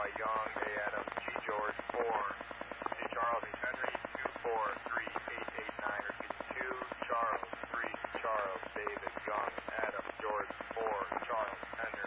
Young, A. Adams, G. George, 4. C. Charles, E. Henry, 2438889, repeating 2, Charles, 3, Charles, David, Young, Adams, George, 4, Charles, Henry.